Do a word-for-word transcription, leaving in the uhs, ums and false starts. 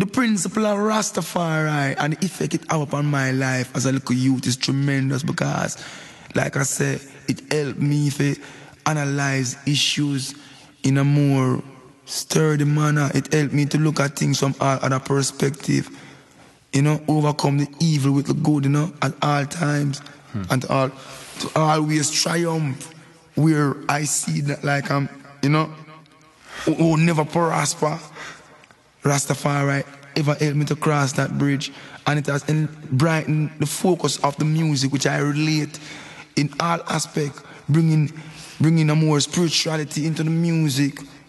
the principle of Rastafari and the effect it have upon my life as a little youth is tremendous because, like I said, it helped me to analyze issues in a more sturdy manner. It helped me to look at things from all other perspective. You know, overcome the evil with the good, you know, at all times. Hmm. And all, to always triumph where I see that like I'm, you know, who, who never prosper. Rastafari ever helped me to cross that bridge, and it has brightened the focus of the music, which I relate in all aspects, bringing bringing a more spirituality into the music,